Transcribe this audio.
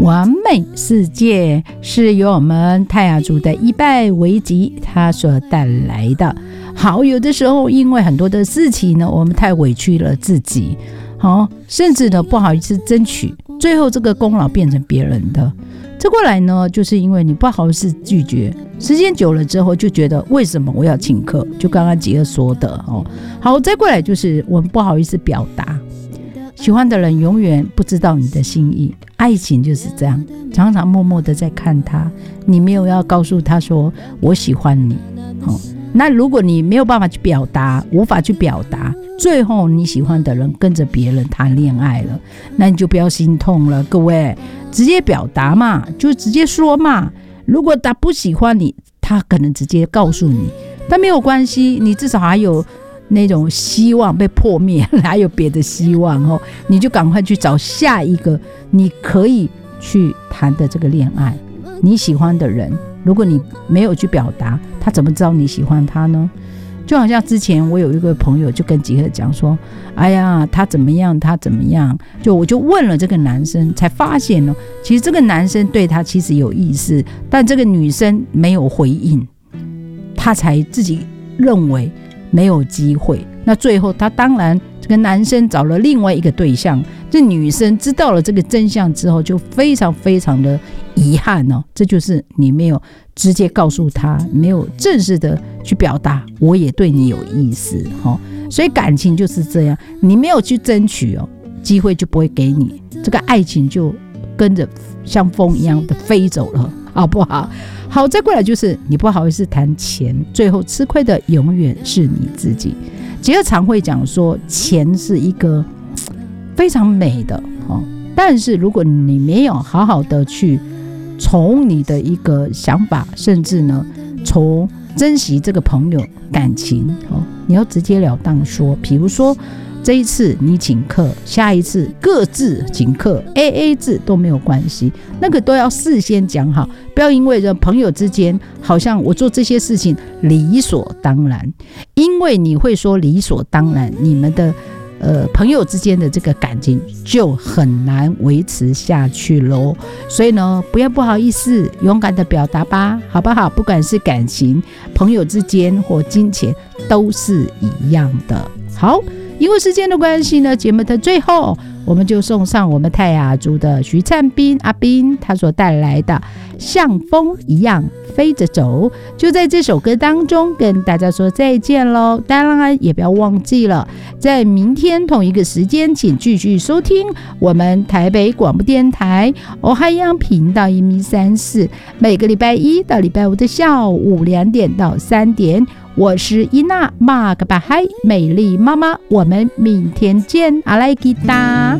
完美世界是由我们泰雅族的一拜为吉他所带来的。好，有的时候因为很多的事情呢，我们太委屈了自己，甚至呢不好意思争取，最后这个功劳变成别人的。这过来呢，就是因为你不好意思拒绝，时间久了之后就觉得为什么我要请客，就刚刚杰儿说的好，再过来就是我们不好意思表达，喜欢的人永远不知道你的心意，爱情就是这样，常常默默的在看他，你没有要告诉他说我喜欢你那如果你没有办法去表达，无法去表达，最后你喜欢的人跟着别人谈恋爱了，那你就不要心痛了，各位，直接表达嘛，就直接说嘛。如果他不喜欢你，他可能直接告诉你，但没有关系，你至少还有那种希望被破灭，还有别的希望你就赶快去找下一个你可以去谈的这个恋爱。你喜欢的人，如果你没有去表达，他怎么知道你喜欢他呢？就好像之前我有一个朋友就跟吉赫讲说，哎呀他怎么样，我就问了这个男生，才发现其实这个男生对他其实有意思，但这个女生没有回应，他才自己认为没有机会。那最后他当然这个男生找了另外一个对象，这女生知道了这个真相之后就非常非常的遗憾这就是你没有直接告诉他，没有正式的去表达我也对你有意思所以感情就是这样，你没有去争取机会就不会给你，这个爱情就跟着像风一样的飞走了，好不好？好，再过来就是你不好意思谈钱，最后吃亏的永远是你自己。杰尔常会讲说，钱是一个非常美的但是如果你没有好好的去从你的一个想法，甚至呢从珍惜这个朋友感情你要直截了当说，比如说这一次你请客，下一次各自请客 AA 制都没有关系，那个都要事先讲好，不要因为朋友之间好像我做这些事情理所当然，因为你会说理所当然，你们的朋友之间的这个感情就很难维持下去咯。所以呢，不要不好意思，勇敢的表达吧，好不好？不管是感情、朋友之间或金钱都是一样的。好，因为时间的关系呢，节目的最后我们就送上我们泰雅族的徐灿斌阿斌他所带来的像风一样飞着走，就在这首歌当中跟大家说再见咯。当然也不要忘记了，在明天同一个时间请继续收听我们台北广播电台欧海洋频道134，每个礼拜一到礼拜五的下午2点到3点，我是伊娜马克巴海美丽妈妈，我们明天见，阿莱吉达。